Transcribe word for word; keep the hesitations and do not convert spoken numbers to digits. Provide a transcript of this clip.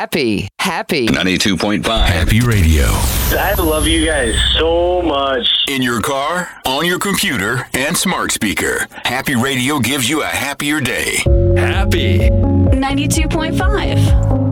Happy, happy. ninety-two point five Happy Radio. I love you guys so much. In your car, on your computer, and smart speaker. Happy Radio gives you a happier day. Happy ninety-two point five